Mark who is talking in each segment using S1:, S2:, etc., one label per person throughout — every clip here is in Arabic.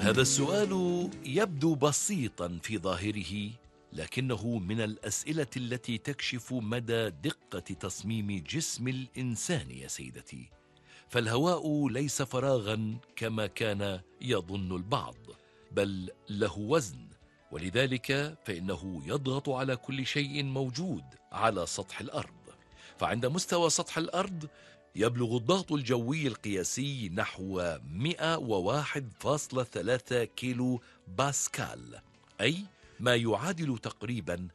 S1: هذا السؤال يبدو بسيطا في ظاهره، لكنه من الأسئلة التي تكشف مدى دقة تصميم جسم الإنسان يا سيدتي. فالهواء ليس فراغا كما كان يظن البعض، بل له وزن، ولذلك فإنه يضغط على كل شيء موجود على سطح الأرض. فعند مستوى سطح الأرض يبلغ الضغط الجوي القياسي نحو 101.3 كيلو باسكال، أي ما يعادل تقريبا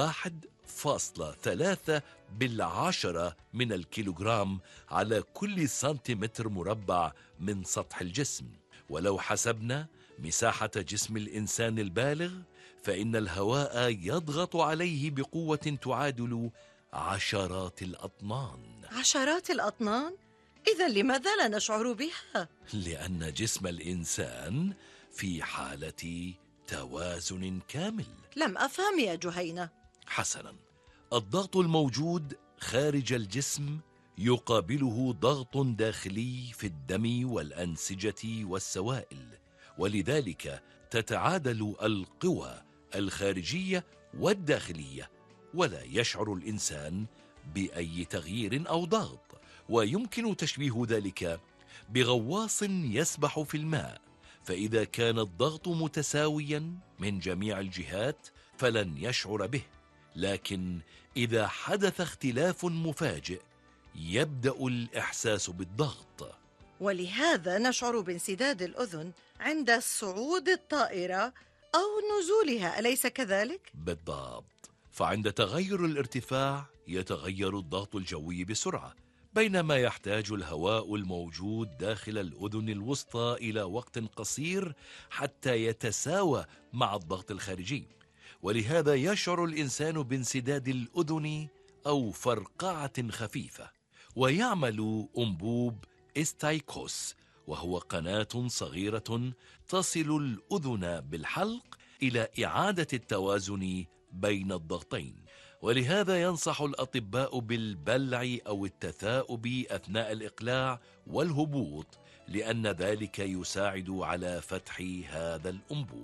S1: 1.3 بالعشرة من الكيلوغرام على كل سنتيمتر مربع من سطح الجسم. ولو حسبنا مساحة جسم الإنسان البالغ، فإن الهواء يضغط عليه بقوة تعادل عشرات الأطنان.
S2: عشرات الأطنان؟ إذا لماذا لا نشعر بها؟
S1: لأن جسم الإنسان في حالة توازن كامل.
S2: لم أفهم يا جهينة.
S1: حسنا، الضغط الموجود خارج الجسم يقابله ضغط داخلي في الدم والأنسجة والسوائل، ولذلك تتعادل القوى الخارجية والداخلية، ولا يشعر الإنسان بأي تغيير أو ضغط. ويمكن تشبيه ذلك بغواص يسبح في الماء، فإذا كان الضغط متساويا من جميع الجهات فلن يشعر به، لكن إذا حدث اختلاف مفاجئ يبدأ الإحساس بالضغط.
S2: ولهذا نشعر بانسداد الأذن عند صعود الطائرة أو نزولها، أليس كذلك؟
S1: بالضبط، فعند تغير الارتفاع يتغير الضغط الجوي بسرعة، بينما يحتاج الهواء الموجود داخل الأذن الوسطى إلى وقت قصير حتى يتساوى مع الضغط الخارجي. ولهذا يشعر الإنسان بانسداد الأذن أو فرقعة خفيفة. ويعمل أنبوب إستايكوس، وهو قناة صغيرة تصل الأذن بالحلق إلى إعادة التوازن بين الضغطين. ولهذا ينصح الأطباء بالبلع أو التثاؤب أثناء الإقلاع والهبوط، لأن ذلك يساعد على فتح هذا الأنبوب.